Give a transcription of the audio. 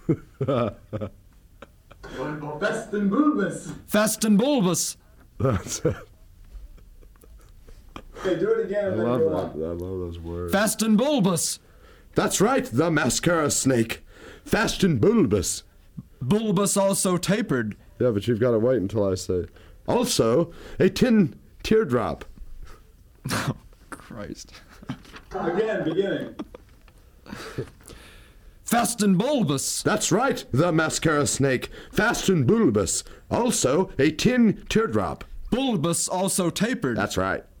Fast and bulbous. Fast and bulbous. That's it. Okay, do it again. I And then love go that. on. I love those words. Fast and bulbous. That's right, the mascara snake. Fast and bulbous. Bulbous also tapered. Yeah, but you've got to wait until I say. Also, a tin teardrop. Oh, Christ. Again, beginning. Fast and bulbous. That's right, the mascara snake. Fast and bulbous. Also, a tin teardrop. Bulbous also tapered. That's right.